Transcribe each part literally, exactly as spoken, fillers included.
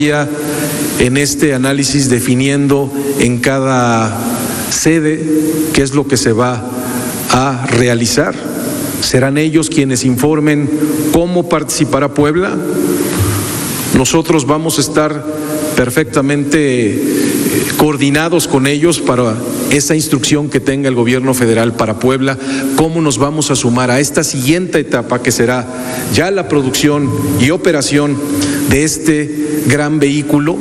en este análisis definiendo en cada sede qué es lo que se va a realizar. Serán ellos quienes informen cómo participará Puebla. Nosotros vamos a estar perfectamente coordinados con ellos para esa instrucción que tenga el gobierno federal para Puebla, cómo nos vamos a sumar a esta siguiente etapa que será ya la producción y operación de este gran vehículo.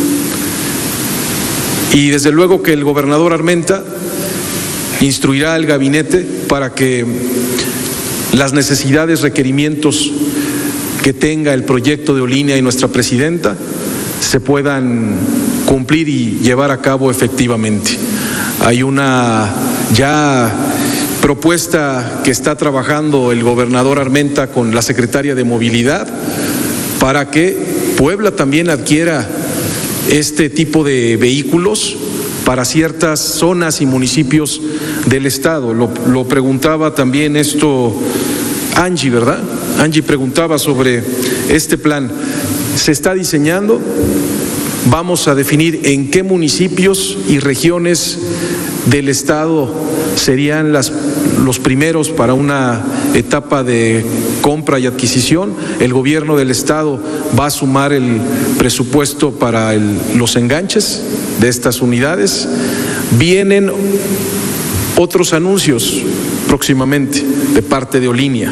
Y desde luego que el gobernador Armenta instruirá al gabinete para que las necesidades, requerimientos que tenga el proyecto de Olinía y nuestra presidenta se puedan cumplir y llevar a cabo efectivamente. Hay una ya propuesta que está trabajando el gobernador Armenta con la secretaria de Movilidad para que Puebla también adquiera este tipo de vehículos para ciertas zonas y municipios del estado. Lo, lo preguntaba también esto Angie, ¿verdad? Angie preguntaba sobre este plan. Se está diseñando, vamos a definir en qué municipios y regiones del estado serían las, los primeros para una etapa de compra y adquisición. El gobierno del estado va a sumar el presupuesto para el, los enganches de estas unidades. Vienen otros anuncios próximamente de parte de Olinía,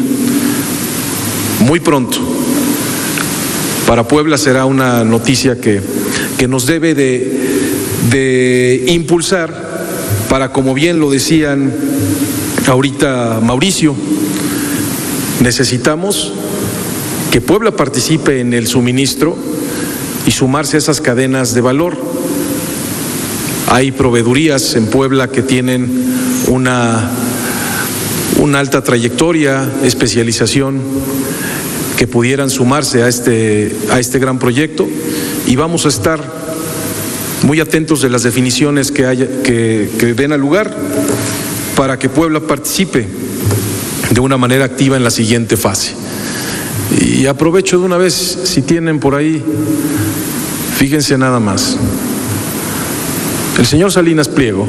muy pronto. Para Puebla será una noticia que, que nos debe de, de impulsar para, como bien lo decían ahorita Mauricio, necesitamos que Puebla participe en el suministro y sumarse a esas cadenas de valor. Hay proveedurías en Puebla que tienen una, una alta trayectoria, especialización, que pudieran sumarse a este, a este gran proyecto, y vamos a estar muy atentos de las definiciones que, haya, que, que den al lugar para que Puebla participe de una manera activa en la siguiente fase. Y aprovecho de una vez, si tienen por ahí, fíjense nada más. El señor Salinas Pliego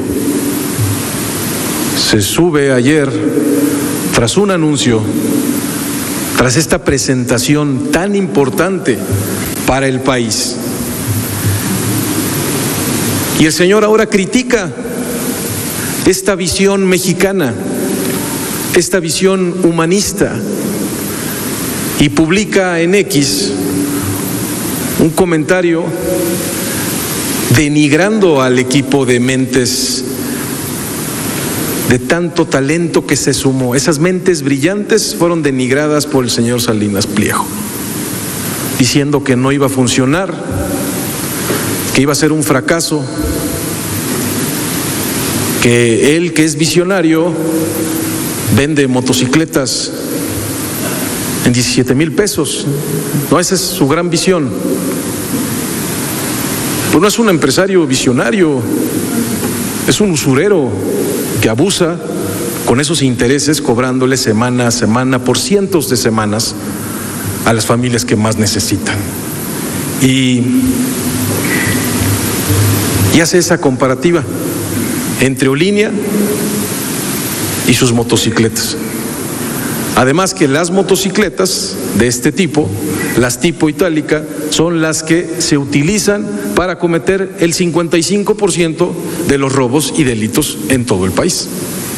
se sube ayer tras un anuncio, tras esta presentación tan importante para el país. Y el señor ahora critica esta visión mexicana, esta visión humanista, y publica en X un comentario denigrando al equipo de mentes de tanto talento que se sumó. Esas mentes brillantes fueron denigradas por el señor Salinas Pliego, diciendo que no iba a funcionar, que iba a ser un fracaso, que él, que es visionario, vende motocicletas en diecisiete mil pesos. No, esa es su gran visión. Pues no es un empresario visionario, es un usurero que abusa con esos intereses, cobrándole semana a semana por cientos de semanas a las familias que más necesitan. Y, y hace esa comparativa entre Olinía y sus motocicletas. Además que las motocicletas de este tipo, las tipo itálica, son las que se utilizan para cometer el cincuenta y cinco por ciento de los robos y delitos en todo el país.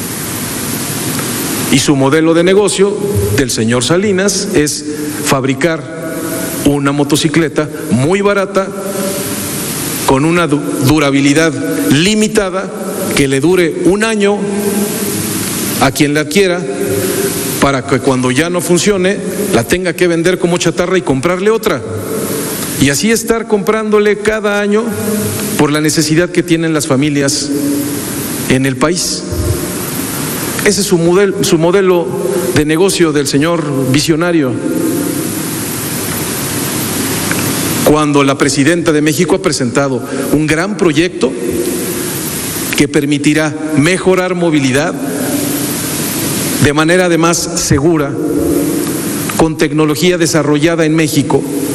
Y su modelo de negocio del señor Salinas es fabricar una motocicleta muy barata, con una durabilidad limitada, que le dure un año a quien la adquiera, para que cuando ya no funcione la tenga que vender como chatarra y comprarle otra, y así estar comprándole cada año por la necesidad que tienen las familias en el país. Ese es su modelo, su modelo de negocio del señor visionario. Cuando la presidenta de México ha presentado un gran proyecto que permitirá mejorar movilidad de manera además segura, con tecnología desarrollada en México,